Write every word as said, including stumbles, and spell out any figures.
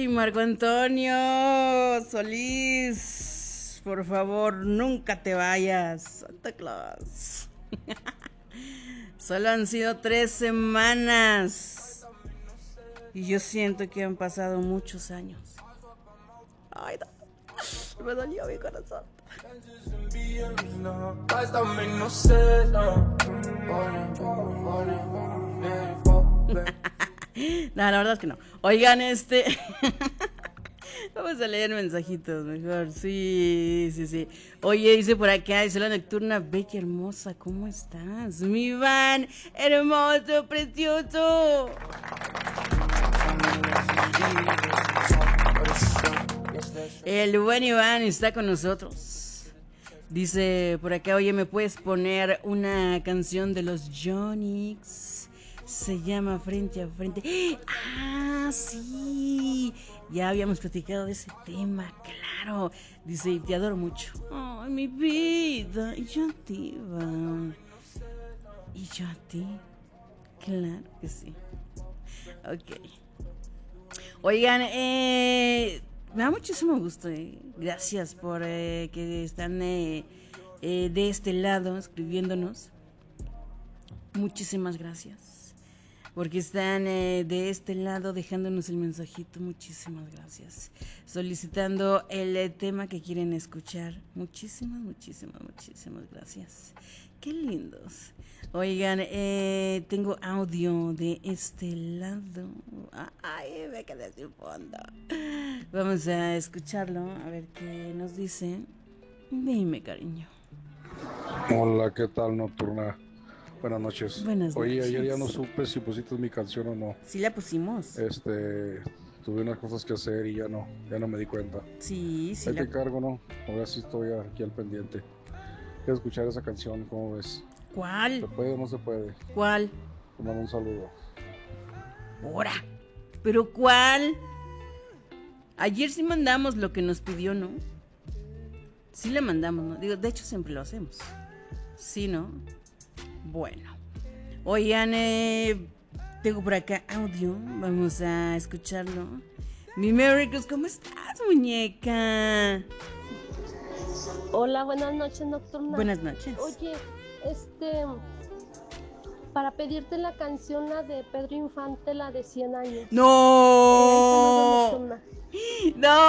Marco Antonio Solís, por favor, nunca te vayas, Santa Claus. Solo han sido tres semanas y yo siento que han pasado muchos años. Ay, no, me dolió mi corazón. No, la verdad es que no. Oigan, este... Vamos a leer mensajitos mejor. Sí, sí, sí. Oye, dice por acá, dice la nocturna, Becky hermosa, ¿cómo estás? Mi Iván, hermoso, precioso. El buen Iván está con nosotros. Dice por acá, oye, ¿me puedes poner una canción de los Yonix? Se llama Frente a Frente. Ah, sí. Ya habíamos platicado de ese tema, claro. Dice, te adoro mucho. Ay, mi vida. Y yo a ti, Iván. Y yo a ti. Claro que sí. Ok. Oigan, eh, me da muchísimo gusto. Eh. Gracias por eh, que están eh, eh, de este lado escribiéndonos. Muchísimas gracias. Porque están eh, de este lado dejándonos el mensajito. Muchísimas gracias. Solicitando el eh, tema que quieren escuchar. Muchísimas, muchísimas, muchísimas gracias. Qué lindos. Oigan, eh, tengo audio de este lado. Ay, me quedé sin fondo. Vamos a escucharlo, a ver qué nos dice. Dime, cariño. Hola, ¿qué tal, nocturna? Buenas noches. Buenas Oye, noches. ayer ya no supe si pusiste mi canción o no. Sí la pusimos. Este, tuve unas cosas que hacer y ya no, ya no me di cuenta. Sí, sí. Ahí la... te cargo, ¿no? Ahora sí estoy aquí al pendiente. Quiero escuchar esa canción, ¿cómo ves? ¿Cuál? ¿Se puede o no se puede? ¿Cuál? Te mando un saludo. ¡Hora! ¿Pero cuál? Ayer sí mandamos lo que nos pidió, ¿no? Sí le mandamos, ¿no? Digo, de hecho siempre lo hacemos. Sí, ¿no? Bueno. Oigan, eh, tengo por acá audio. Vamos a escucharlo. Mi Miracles, ¿cómo estás, muñeca? Hola, buenas noches, nocturna. Buenas noches. Oye, este... para pedirte la canción, la de Pedro Infante, la de cien años. ¡No! Eh, ¡No!